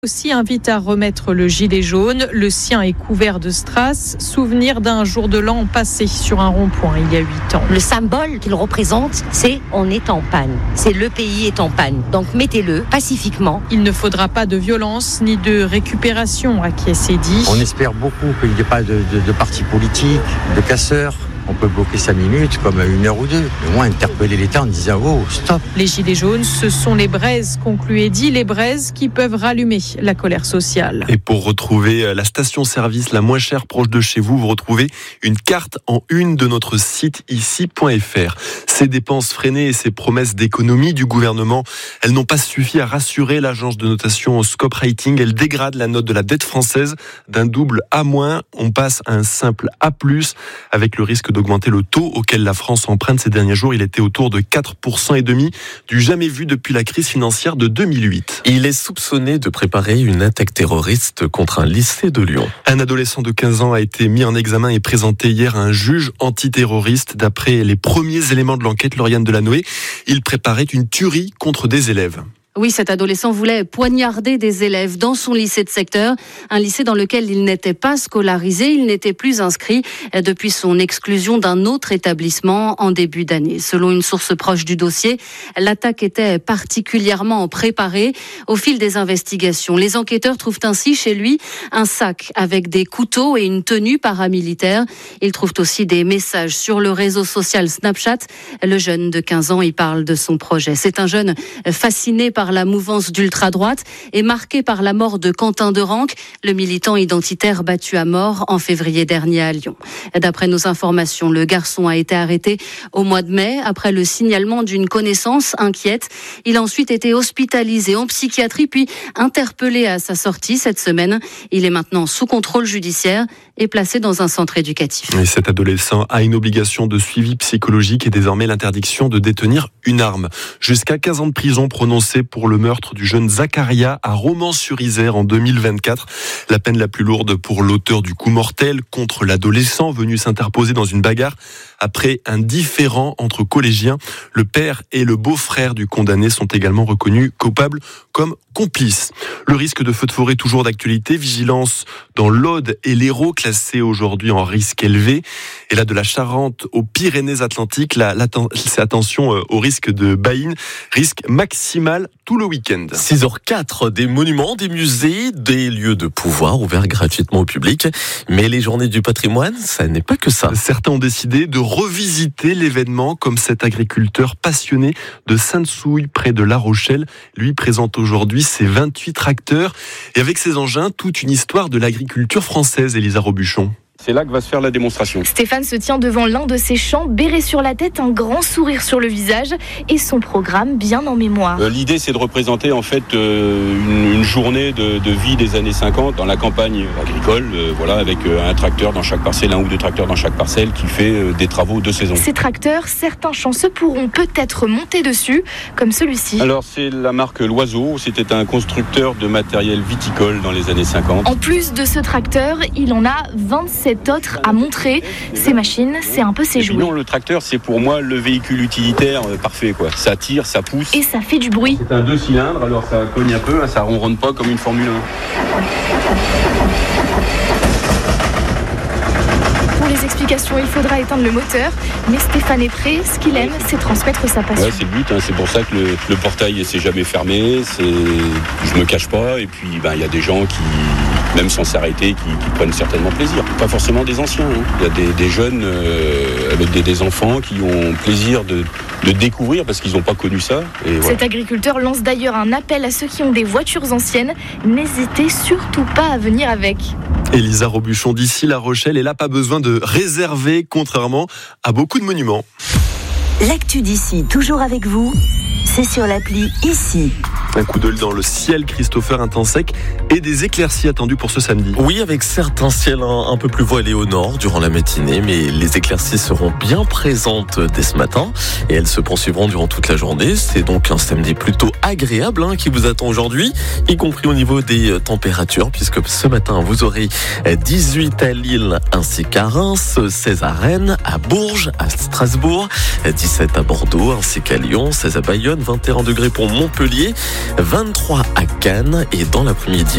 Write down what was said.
Aussi invite à remettre le gilet jaune. Le sien est couvert de strass, souvenir d'un jour de l'an passé sur un rond-point il y a 8 ans. Le symbole qu'il représente, c'est on est en panne. C'est le pays est en panne. Donc mettez-le pacifiquement. Il ne faudra pas de violence ni de récupération, a dit. On espère beaucoup qu'il n'y ait pas de partis politiques, de casseurs. On peut bloquer 5 minutes, comme 1 heure ou 2. Au moins interpeller l'État en disant « Oh, stop !» Les gilets jaunes, ce sont les braises, conclut Eddy, les braises qui peuvent rallumer la colère sociale. Et pour retrouver la station-service la moins chère proche de chez vous, vous retrouvez une carte en une de notre site ici.fr. Ces dépenses freinées et ces promesses d'économie du gouvernement, elles n'ont pas suffi à rassurer l'agence de notation Scope Rating. Elles dégradent la note de la dette française d'un double A-. On passe à un simple A+, avec le risque d'augmenter le taux auquel la France emprunte ces derniers jours. Il était autour de 4,5% du jamais vu depuis la crise financière de 2008. Il est soupçonné de préparer une attaque terroriste contre un lycée de Lyon. Un adolescent de 15 ans a été mis en examen et présenté hier à un juge antiterroriste. D'après les premiers éléments de l'enquête, Lauriane Delanoë, il préparait une tuerie contre des élèves. Oui, cet adolescent voulait poignarder des élèves dans son lycée de secteur, un lycée dans lequel il n'était pas scolarisé, il n'était plus inscrit depuis son exclusion d'un autre établissement en début d'année. Selon une source proche du dossier, l'attaque était particulièrement préparée. Au fil des investigations, les enquêteurs trouvent ainsi chez lui un sac avec des couteaux et une tenue paramilitaire. Ils trouvent aussi des messages sur le réseau social Snapchat. Le jeune de 15 ans y parle de son projet. C'est un jeune fasciné par la mouvance d'ultra-droite et marqué par la mort de Quentin Derenque, le militant identitaire battu à mort en février dernier à Lyon. D'après nos informations, le garçon a été arrêté au mois de mai après le signalement d'une connaissance inquiète. Il a ensuite été hospitalisé en psychiatrie puis interpellé à sa sortie cette semaine. Il est maintenant sous contrôle judiciaire et placé dans un centre éducatif. Et cet adolescent a une obligation de suivi psychologique et désormais l'interdiction de détenir une arme. Jusqu'à 15 ans de prison prononcée pour le meurtre du jeune Zacharia à Romans-sur-Isère en 2024. La peine la plus lourde pour l'auteur du coup mortel contre l'adolescent venu s'interposer dans une bagarre après un différend entre collégiens. Le père et le beau-frère du condamné sont également reconnus coupables comme complices. Le risque de feu de forêt toujours d'actualité. Vigilance dans l'Aude et l'Hérault classés aujourd'hui en risque élevé. Et là de la Charente aux Pyrénées-Atlantiques, c'est attention au risque de baïne. Risque maximal tout le week-end. 6h04, des monuments, des musées, des lieux de pouvoir ouverts gratuitement au public. Mais les journées du patrimoine, ça n'est pas que ça. Certains ont décidé de revisiter l'événement, comme cet agriculteur passionné de Sainte-Souille, près de La Rochelle. Lui présente aujourd'hui ses 28 tracteurs. Et avec ses engins, toute une histoire de l'agriculture française, Elisa Robuchon. C'est là que va se faire la démonstration. Stéphane se tient devant l'un de ses champs, béret sur la tête, un grand sourire sur le visage et son programme bien en mémoire. L'idée, c'est de représenter en fait une journée de vie des années 50 dans la campagne agricole, avec un tracteur dans chaque parcelle, 1 ou 2 tracteurs dans chaque parcelle qui fait des travaux de saison. Ces tracteurs, certains chanceux pourront peut-être monter dessus, comme celui-ci. Alors c'est la marque L'Oiseau, c'était un constructeur de matériel viticole dans les années 50. En plus de ce tracteur, il en a 27 autres à montrer. Ces machines, c'est un peu ses jouets. Non, le tracteur, c'est pour moi le véhicule utilitaire parfait, quoi. Ça tire, ça pousse. Et ça fait du bruit. C'est un 2 cylindres, alors ça cogne un peu, ça ronronne pas comme une Formule 1. Pour les explications, il faudra éteindre le moteur. Mais Stéphane est prêt. Ce qu'il aime, c'est transmettre sa passion. Ouais, c'est le but. C'est pour ça que le portail s'est jamais fermé. Je me cache pas. Et puis, il y a des gens qui, même sans s'arrêter, qui prennent certainement plaisir. Pas forcément des anciens. Il y a des jeunes avec des enfants qui ont plaisir de découvrir parce qu'ils n'ont pas connu ça. Et voilà. Cet agriculteur lance d'ailleurs un appel à ceux qui ont des voitures anciennes. N'hésitez surtout pas à venir avec. Elisa Robuchon d'ici La Rochelle, et là pas besoin de réserver, contrairement à beaucoup de monuments. L'actu d'ici, toujours avec vous, c'est sur l'appli Ici. Un coup d'œil dans le ciel, Christopher, un temps sec et des éclaircies attendues pour ce samedi. Oui, avec certains ciels un peu plus voilés au nord durant la matinée, mais les éclaircies seront bien présentes dès ce matin et elles se poursuivront durant toute la journée. C'est donc un samedi plutôt agréable qui vous attend aujourd'hui, y compris au niveau des températures, puisque ce matin vous aurez 18 à Lille ainsi qu'à Reims, 16 à Rennes, à Bourges, à Strasbourg, 17 à Bordeaux ainsi qu'à Lyon, 16 à Bayonne, 21 degrés pour Montpellier, 23 à Cannes et dans l'après-midi,